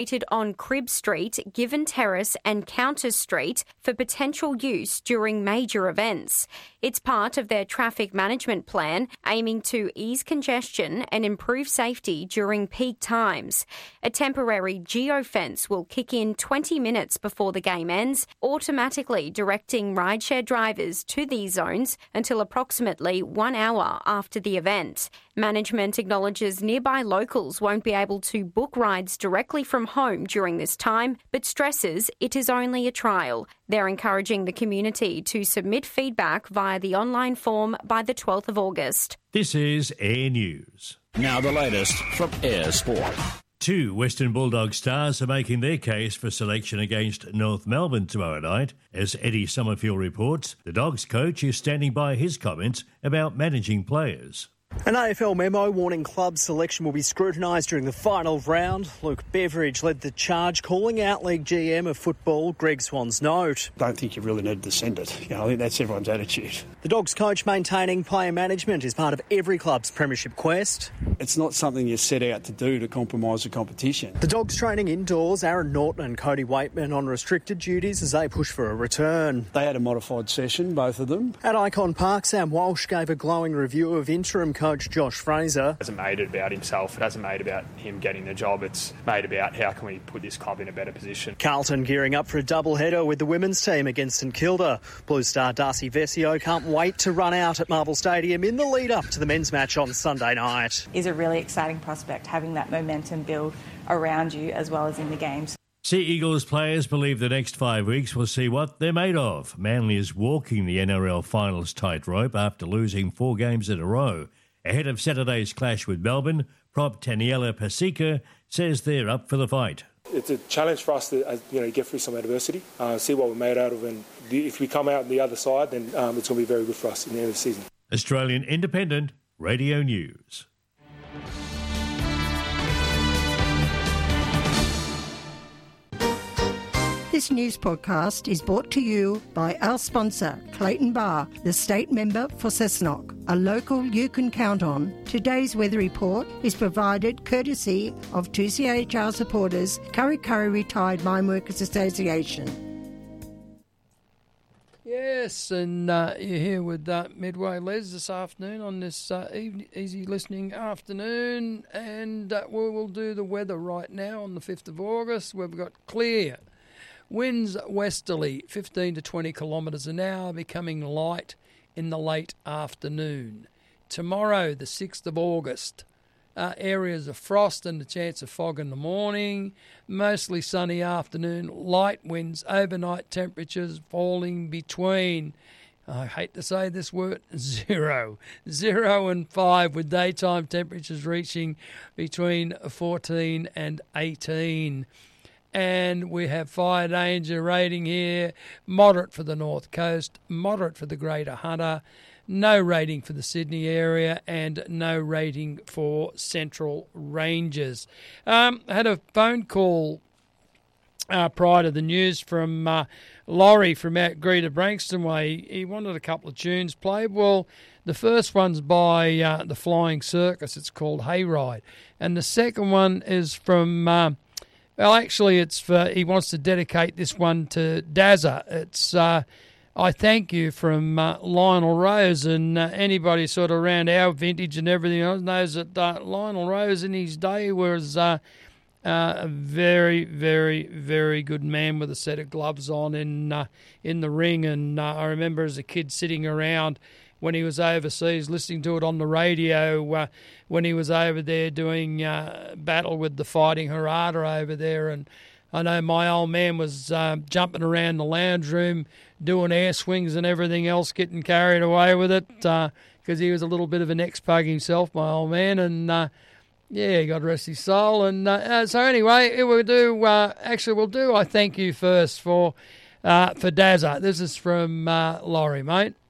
on Cribb Street, Given Terrace and Countess Street for potential use during major events. It's part of their traffic management plan, aiming to ease congestion and improve safety during peak times. A temporary geofence will kick in 20 minutes before the game ends, automatically directing rideshare drivers to these zones until approximately 1 hour after the event. Management acknowledges nearby locals won't be able to book rides directly from home during this time, but stresses it is only a trial. They're encouraging the community to submit feedback via the online form by the 12th of August. This is Air News. Now the latest from Air Sport. 2 Western Bulldog stars are making their case for selection against North Melbourne tomorrow night. As Eddie Summerfield reports, the Dogs coach is standing by his comments about managing players. An AFL memo warning club selection will be scrutinised during the final round. Luke Beveridge led the charge, calling out League GM of football Greg Swan's note. Don't think you really need to send it. I think that's everyone's attitude. The Dogs coach maintaining player management is part of every club's premiership quest. It's not something you set out to do to compromise the competition. The Dogs training indoors, Aaron Norton and Cody Waitman on restricted duties as they push for a return. They had a modified session, both of them. At Icon Park, Sam Walsh gave a glowing review of interim coach Josh Fraser. It hasn't made it about himself. It hasn't made about him getting the job. It's made about how can we put this club in a better position. Carlton gearing up for a doubleheader with the women's team against St Kilda. Blue star Darcy Vesio can't wait to run out at Marvel Stadium in the lead up to the men's match on Sunday night. Is a really exciting prospect, having that momentum build around you as well as in the games. Sea Eagles players believe the next 5 weeks will see what they're made of. Manly is walking the NRL finals tightrope after losing 4 games in a row. Ahead of Saturday's clash with Melbourne, prop Taniela Paseka says they're up for the fight. It's a challenge for us to get through some adversity, see what we're made out of, and if we come out on the other side, then it's going to be very good for us in the end of the season. Australian Independent Radio News. This news podcast is brought to you by our sponsor, Clayton Bar, the state member for Cessnock, a local you can count on. Today's weather report is provided courtesy of 2CHR supporters, Curry Curry Retired Mine Workers Association. Yes, and you're here with Midway Les this afternoon on this easy listening afternoon, and we will do the weather right now on the 5th of August. We've got clear. Winds westerly, 15 to 20 kilometres an hour, becoming light in the late afternoon. Tomorrow, the 6th of August, areas of frost and a chance of fog in the morning. Mostly sunny afternoon, light winds, overnight temperatures falling between, I hate to say this word, 0 and 5, with daytime temperatures reaching between 14 and 18. And we have fire danger rating here, moderate for the North Coast, moderate for the Greater Hunter, no rating for the Sydney area, and no rating for Central Ranges. I had a phone call prior to the news from Laurie from out Greta Brankston Way. He wanted a couple of tunes played. Well, the first one's by the Flying Circus. It's called Hayride. And the second one is from... Well, actually, it's he wants to dedicate this one to Dazza. It's I Thank You from Lionel Rose, and anybody sort of around our vintage and everything else knows that Lionel Rose in his day was a very, very, very good man with a set of gloves on in the ring. And I remember as a kid sitting around when he was overseas, listening to it on the radio when he was over there doing battle with the Fighting Harada over there. And I know my old man was jumping around the lounge room, doing air swings and everything else, getting carried away with it because he was a little bit of an ex-pug himself, my old man. And, yeah, God rest his soul. And so anyway, we'll do I Thank You first for Dazza. This is from Laurie, mate.